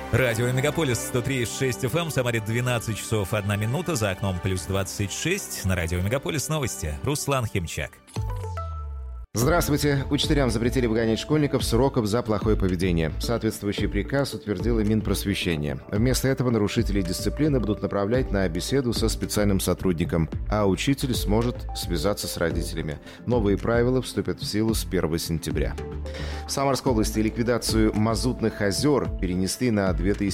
Радио Мегаполис 103,6 FM, в Самаре 12 часов 1 минута, за окном плюс 26. На Радио Мегаполис новости. Руслан Химчак. Здравствуйте. Учителям запретили выгонять школьников с уроков за плохое поведение. Соответствующий приказ утвердило Минпросвещение. Вместо этого нарушителей дисциплины будут направлять на беседу со специальным сотрудником, а учитель сможет связаться с родителями. Новые правила вступят в силу с 1 сентября. В Самарской области ликвидацию мазутных озер перенесли на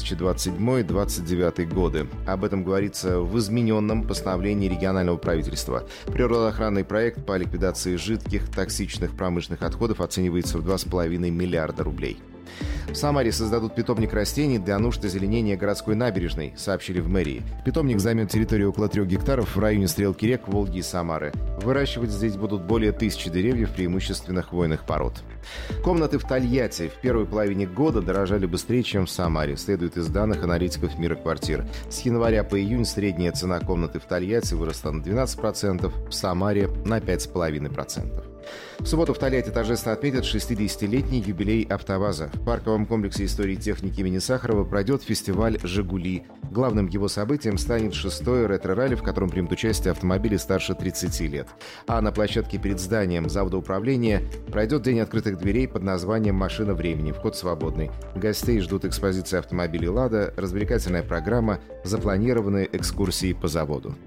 2027-2029 годы. Об этом говорится в измененном постановлении регионального правительства. Природоохранный проект по ликвидации жидких токсичных промышленных отходов оценивается в 2,5 миллиарда рублей. В Самаре создадут питомник растений для нужд озеленения городской набережной, сообщили в мэрии. Питомник займет территорию около 3 гектаров в районе стрелки рек Волги и Самары. Выращивать здесь будут более 1000 деревьев, преимущественно хвойных пород. Комнаты в Тольятти в первой половине года дорожали быстрее, чем в Самаре, следует из данных аналитиков Мира квартир. С января по июнь средняя цена комнаты в Тольятти выросла на 12%, в Самаре на 5,5%. В субботу в Тольятти торжественно отметят 60-летний юбилей «АвтоВАЗа». В парковом комплексе истории техники имени Сахарова пройдет фестиваль «Жигули». Главным его событием станет 6-й ретро-ралли, в котором примут участие автомобили старше 30 лет. А на площадке перед зданием завода управления пройдет день открытых дверей под названием «Машина времени». Вход свободный. Гостей ждут экспозиции автомобилей «Лада», развлекательная программа, запланированные экскурсии по заводу.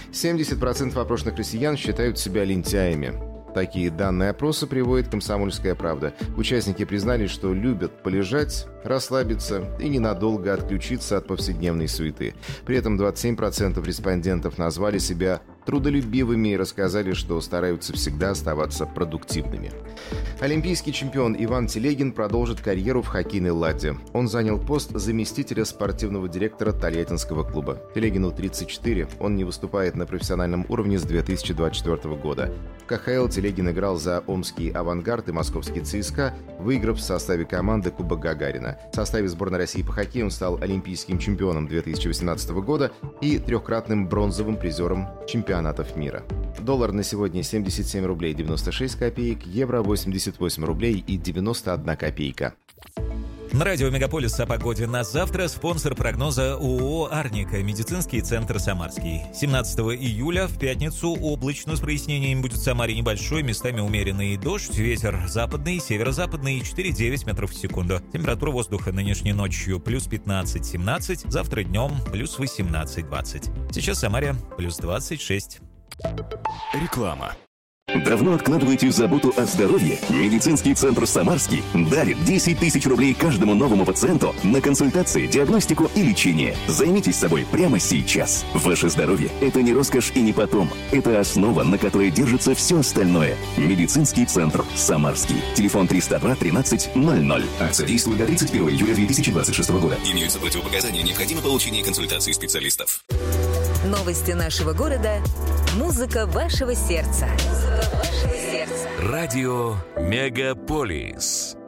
70% опрошенных россиян считают себя лентяями. Такие данные опроса приводит «Комсомольская правда». Участники признались, что любят полежать, расслабиться и ненадолго отключиться от повседневной суеты. При этом 27% респондентов назвали себя трудолюбивыми и рассказали, что стараются всегда оставаться продуктивными. Олимпийский чемпион Иван Телегин продолжит карьеру в хоккейной «Ладе». Он занял пост заместителя спортивного директора Тольяттинского клуба. Телегину 34, он не выступает на профессиональном уровне с 2024 года. В КХЛ Телегин играл за Омский «Авангард» и Московский ЦСКА, выиграв в составе команды Кубок Гагарина. В составе сборной России по хоккею он стал олимпийским чемпионом 2018 года и трехкратным бронзовым призером чемпионатов мира. Доллар на сегодня 77 рублей 96 копеек, евро 88 рублей и 91 копейка. На радио Мегаполис о погоде на завтра спонсор прогноза ООО «Арника», медицинский центр «Самарский». 17 июля в пятницу облачно с прояснениями будет в Самаре небольшой, местами умеренный дождь, ветер западный, северо-западный 4,9 метров в секунду. Температура воздуха нынешней ночью плюс 15-17, завтра днем плюс 18-20. Сейчас в Самаре плюс 26. Реклама. Давно откладываете заботу о здоровье? Медицинский центр «Самарский» дарит 10 тысяч рублей каждому новому пациенту на консультации, диагностику и лечение. Займитесь собой прямо сейчас. Ваше здоровье – это не роскошь и не потом. Это основа, на которой держится все остальное. Медицинский центр «Самарский». Телефон 302 13 00. Акция действует до 31 июля 2026 года. Имеются противопоказания, необходимо получение консультации специалистов. Новости нашего города. Музыка вашего сердца. Радио Мегаполис.